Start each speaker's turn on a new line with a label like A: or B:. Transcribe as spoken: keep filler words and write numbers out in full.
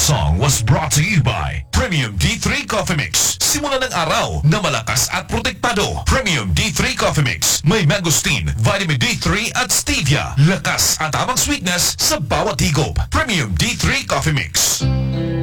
A: song was brought to you by Premium D three Coffee Mix. Simula ng araw na malakas at protektado. Premium D three Coffee Mix. May mangosteen, vitamin D three at stevia. Lakas at tamang sweetness sa bawat higop. Premium D three Coffee Mix.